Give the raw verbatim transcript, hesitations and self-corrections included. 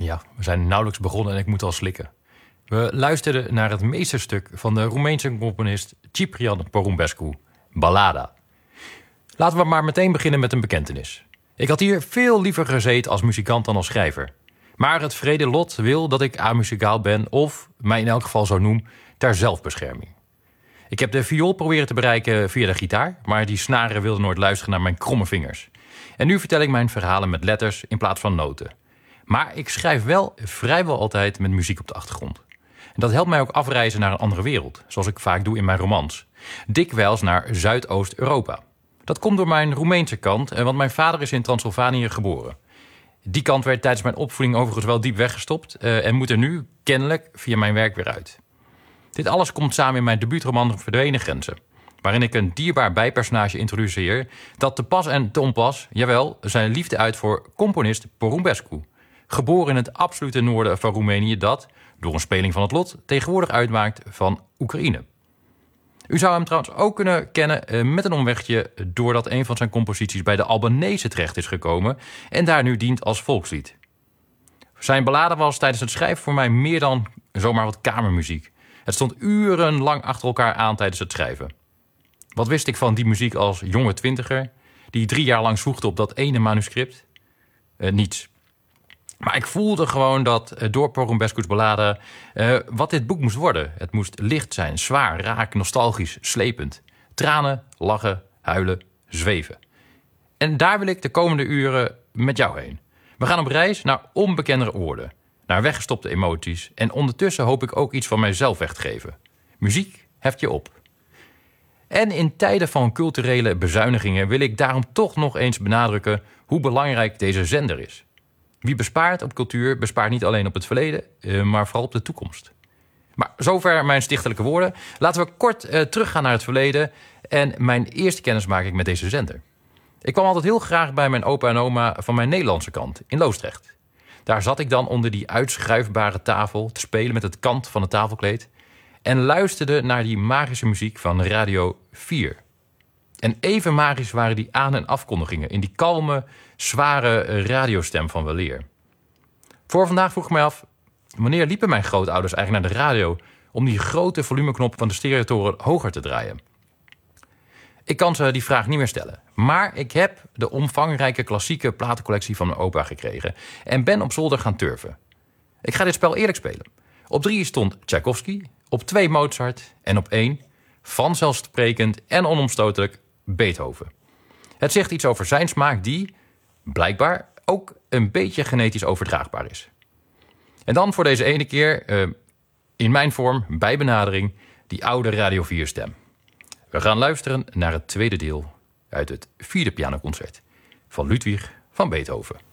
Ja, we zijn nauwelijks begonnen en ik moet al slikken. We luisterden naar het meesterstuk van de Roemeense componist Ciprian Porumbescu, Ballada. Laten we maar meteen beginnen met een bekentenis. Ik had hier veel liever gezeten als muzikant dan als schrijver. Maar het vrede lot wil dat ik amuzikaal ben of, mij in elk geval zo noem, ter zelfbescherming. Ik heb de viool proberen te bereiken via de gitaar, maar die snaren wilden nooit luisteren naar mijn kromme vingers. En nu vertel ik mijn verhalen met letters in plaats van noten. Maar ik schrijf wel vrijwel altijd met muziek op de achtergrond. En dat helpt mij ook afreizen naar een andere wereld, zoals ik vaak doe in mijn romans. Dikwijls naar Zuidoost-Europa. Dat komt door mijn Roemeense kant, want mijn vader is in Transylvanië geboren. Die kant werd tijdens mijn opvoeding overigens wel diep weggestopt uh, en moet er nu kennelijk via mijn werk weer uit. Dit alles komt samen in mijn debuutroman Verdwenen Grenzen, waarin ik een dierbaar bijpersonage introduceer dat te pas en te onpas, jawel, zijn liefde uit voor componist Porumbescu. Geboren in het absolute noorden van Roemenië dat, door een speling van het lot, tegenwoordig uitmaakt van Oekraïne. U zou hem trouwens ook kunnen kennen met een omwegje doordat een van zijn composities bij de Albanese terecht is gekomen en daar nu dient als volkslied. Zijn ballade was tijdens het schrijven voor mij meer dan zomaar wat kamermuziek. Het stond urenlang achter elkaar aan tijdens het schrijven. Wat wist ik van die muziek als jonge twintiger, die drie jaar lang zwoegde op dat ene manuscript? Uh, niets. Maar ik voelde gewoon dat uh, door Porumbescu's ballade uh, wat dit boek moest worden. Het moest licht zijn, zwaar, raak, nostalgisch, slepend. Tranen, lachen, huilen, zweven. En daar wil ik de komende uren met jou heen. We gaan op reis naar onbekendere oorden, naar weggestopte emoties en ondertussen hoop ik ook iets van mijzelf weg te geven. Muziek heft je op. En in tijden van culturele bezuinigingen wil ik daarom toch nog eens benadrukken hoe belangrijk deze zender is. Wie bespaart op cultuur bespaart niet alleen op het verleden, maar vooral op de toekomst. Maar zover mijn stichtelijke woorden. Laten we kort uh, teruggaan naar het verleden en mijn eerste kennismaking met deze zender. Ik kwam altijd heel graag bij mijn opa en oma van mijn Nederlandse kant, in Loosdrecht. Daar zat ik dan onder die uitschuifbare tafel te spelen met het kant van het tafelkleed en luisterde naar die magische muziek van Radio vier. En even magisch waren die aan- en afkondigingen in die kalme, zware radiostem van weleer. Voor vandaag vroeg ik mij af, wanneer liepen mijn grootouders eigenlijk naar de radio om die grote volumeknop van de stereotoren hoger te draaien? Ik kan ze die vraag niet meer stellen. Maar ik heb de omvangrijke klassieke platencollectie van mijn opa gekregen en ben op zolder gaan turven. Ik ga dit spel eerlijk spelen. Op drie stond Tchaikovsky, op twee Mozart en op één, vanzelfsprekend en onomstotelijk, Beethoven. Het zegt iets over zijn smaak die, blijkbaar, ook een beetje genetisch overdraagbaar is. En dan voor deze ene keer, uh, in mijn vorm, bij benadering, die oude Radio vier stem. We gaan luisteren naar het tweede deel uit het vierde pianoconcert van Ludwig van Beethoven.